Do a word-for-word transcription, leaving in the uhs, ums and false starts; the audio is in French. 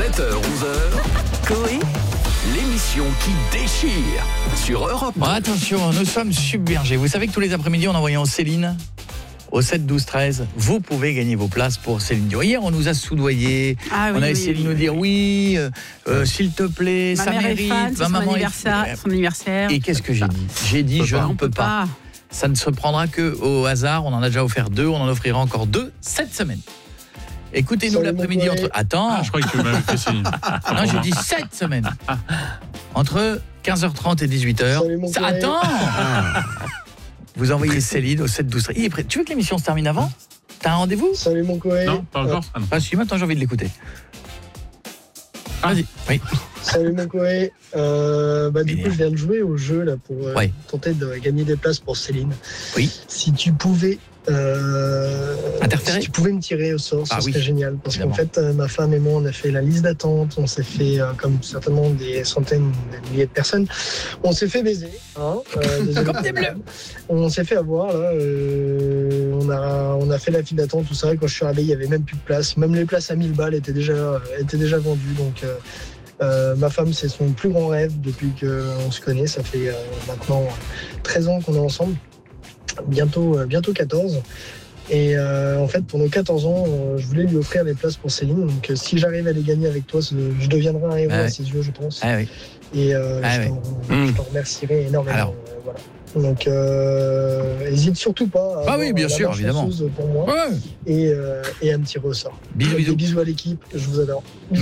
sept heures onze heures, Coé, l'émission qui déchire sur Europe. Bon, attention, nous sommes submergés. Vous savez que tous les après-midi, en envoyant Céline au sept douze treize, vous pouvez gagner vos places pour Céline Dion. Hier, on nous a soudoyés. Ah oui, on a oui, essayé oui, de nous oui, dire oui, euh, euh, s'il te plaît, ma ça mère mérite. est fan, c'est ma son maman est- anniversaire, son anniversaire. Et qu'est-ce que j'ai dit J'ai dit, je on ne peux peut pas. pas. Ça ne se prendra que au hasard. On en a déjà offert deux. On en offrira encore deux cette semaine. Écoutez-nous Salut, l'après-midi mon entre... Attends, Ah, je crois que tu m'avais fait signe. non, j'ai dit cette semaine. Entre quinze heures trente et dix-huit heures. Salut, mon Ça- courrier. Attends. Vous envoyez Céline au sept douze treize. Il est prêt. Tu veux que l'émission se termine avant? T'as un rendez-vous? Salut mon Coé. Non, pas encore. Ah, non. Pas si, maintenant j'ai envie de l'écouter. Vas-y. Oui. Salut mon Coé. Euh, bah, du Bien. coup, je viens de jouer au jeu là, pour euh, Ouais. tenter de gagner des places pour Céline. Oui. Si tu pouvais. Euh, Interférer si tu pouvais me tirer au sort, ce Ah serait oui. génial. Parce Évidemment. qu'en fait, euh, ma femme et moi, on a fait la liste d'attente. On s'est fait, euh, comme certainement des centaines, des milliers de personnes, on s'est fait baiser. Hein, euh, désolé. Comme des bleus. On s'est fait avoir là. euh, on, a, on a fait la file d'attente, tout ça. Quand je suis arrivé, il n'y avait même plus de place. Même les places à mille balles étaient déjà, étaient déjà vendues. Donc, euh, euh, ma femme, c'est son plus grand rêve depuis qu'on se connaît. Ça fait euh, maintenant treize ans qu'on est ensemble. Bientôt, euh, bientôt quatorze. Et euh, en fait, pour nos quatorze ans, euh, je voulais lui offrir des places pour Céline. Donc, euh, si j'arrive à les gagner avec toi, ce- je deviendrai un héros Ah ouais. à ses yeux, je pense. Ah oui. Et euh, Ah je, ouais. t'en, Mmh. je t'en remercierai énormément. Alors. euh, voilà. Donc, euh, hésite surtout pas. À Ah avoir oui, bien la sûr, main évidemment. chanceuse pour moi Ouais. et, euh, et un petit ressort. Bisous, bisous. Bisous à l'équipe, je vous adore.